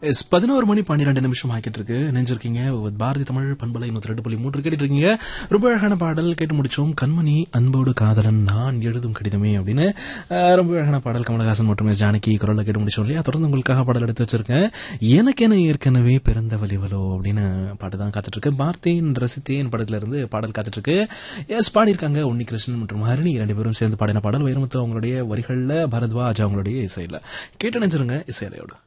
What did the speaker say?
11 மணி 12 நிமிஷம் ஆகிட்டு இருக்கு. நினைஞ்சிருக்கீங்க பாரதி தமிழ் பண்பலை 102.3 கேட்டுட்டு இருக்கீங்க. ரொம்ப அழகான பாடல் கேட்டு முடிச்சோம். கண்மணி அன்போடு காதலன் நான் எழுதும் கடிதமே அப்படின்னு ரொம்ப அழகான பாடல் கமலஹாசன் மற்றும் ஜானகி குரல்ல கேட்டு முடிச்சோம் இல்லையா. தொடர்ந்து உங்களுக்காக பாடல் எடுத்து வச்சிருக்கேன். எனக்கென ஏற்கனவே பிறந்த வலிவலோ அப்படின்னு பாட்டு தான் காத்துட்டு இருக்கு. பார்த்தேன் ரசித்தேன் படத்துல இருந்து பாடல் காத்துட்டு இருக்கு. எஸ் பாடியிருக்காங்க உன்னிகிருஷ்ணன் மற்றும் ஹரிணி 2 பேரும் சேர்ந்து பாடின பாடல். வைரமுத்து அவங்களுடைய வரிகள்ல, பரத்வாஜ் அவங்களுடைய இசையில கேட்டு நினைச்சிருங்க இசையிலையோடு.